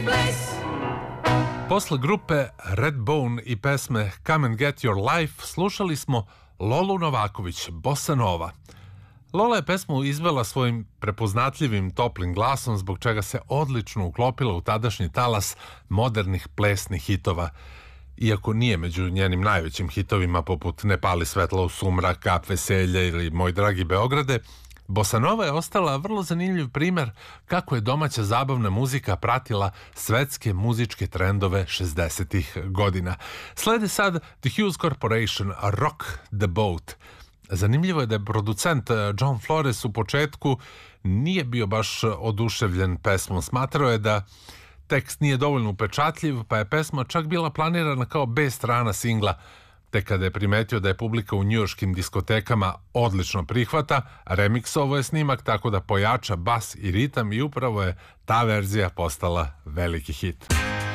Posle grupe Redbone i pesme Come and Get Your Life slušali smo Lolu Novaković, Bossa Nova. Lola je pesmu izvela svojim prepoznatljivim toplim glasom, zbog čega se odlično uklopila u tadašnji talas modernih plesnih hitova. Iako nije među njenim najvećim hitovima poput Ne pali svetla u sumrak, Kap veselja ili Moj dragi Beograde, Bossa Nova je ostala vrlo zanimljiv primer kako je domaća zabavna muzika pratila svetske muzičke trendove 60-ih godina. Slede sad The Hughes Corporation, Rock the Boat. Zanimljivo je da je producent John Flores u početku nije bio baš oduševljen pesmom. Smatrao je da tekst nije dovoljno upečatljiv, pa je pesma čak bila planirana kao B strana singla. Te kada je primetio da je publika u njujorškim diskotekama odlično prihvata, remiksovo je snimak tako da pojača bas i ritam i upravo je ta verzija postala veliki hit.